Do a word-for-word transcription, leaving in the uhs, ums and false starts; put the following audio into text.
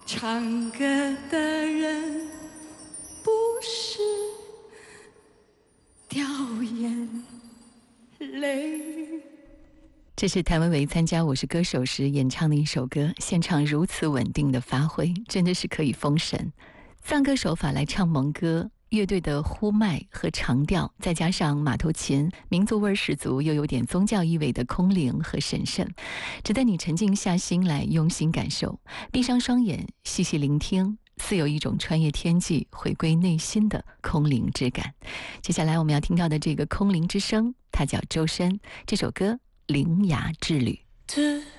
唱歌的人不是掉眼泪。 这是谭维维参加《我是歌手》时演唱的一首歌，现场如此稳定的发挥，真的是可以封神。藏歌手法来唱蒙歌，乐队的呼麦和长调，再加上马头琴，民族味十足，又有点宗教意味的空灵和神圣，值得你沉静下心来用心感受，闭上双眼细细聆听，似有一种穿越天际回归内心的空灵之感。接下来我们要听到的这个空灵之声，它叫周深，这首歌《铃芽之旅》。